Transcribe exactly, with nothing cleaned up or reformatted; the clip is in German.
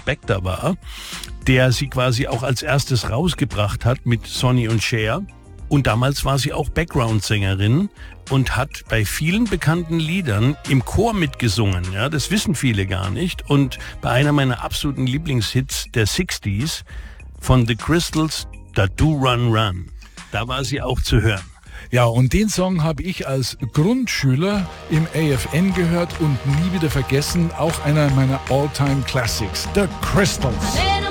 Spector war, der sie quasi auch als erstes rausgebracht hat mit Sonny und Cher. Und damals war sie auch Background-Sängerin und hat bei vielen bekannten Liedern im Chor mitgesungen. Ja, das wissen viele gar nicht. Und bei einer meiner absoluten Lieblingshits der sechziger von The Crystals, Da Do Run Run, da war sie auch zu hören. Ja, und den Song habe ich als Grundschüler im A F N gehört und nie wieder vergessen. Auch einer meiner All-Time Classics, The Crystals.